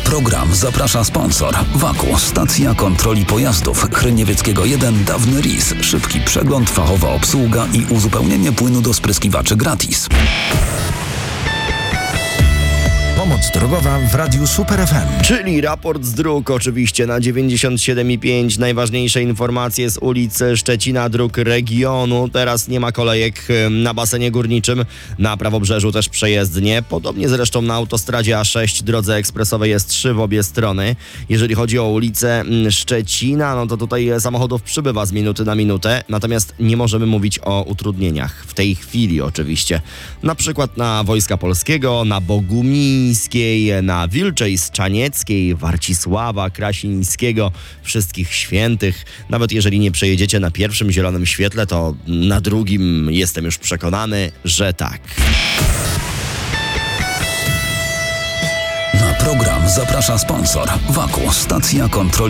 program zaprasza sponsor. Waku, stacja kontroli pojazdów. Chryniewieckiego 1, Dawny Ris. Szybki przegląd, fachowa obsługa i uzupełnienie płynu do spryskiwaczy gratis. Pomoc drogowa w Radiu Super FM. Czyli raport z dróg oczywiście na 97,5. Najważniejsze informacje z ulic Szczecina, dróg regionu. Teraz nie ma kolejek na basenie górniczym. Na prawobrzeżu też przejezdnie. Podobnie zresztą na autostradzie A6, drodze ekspresowej jest 3 w obie strony. Jeżeli chodzi o ulicę Szczecina, no to tutaj samochodów przybywa z minuty na minutę. Natomiast nie możemy mówić o utrudnieniach. W tej chwili oczywiście. Na przykład na Wojska Polskiego, na Bogumińskiej, na Wilczej Strzanieckiej, Warcisława Krasińskiego, Wszystkich Świętych. Nawet jeżeli nie przejedziecie na pierwszym zielonym świetle, to na drugim jestem już przekonany, że tak. Na program zaprasza sponsor. Waku, stacja kontroli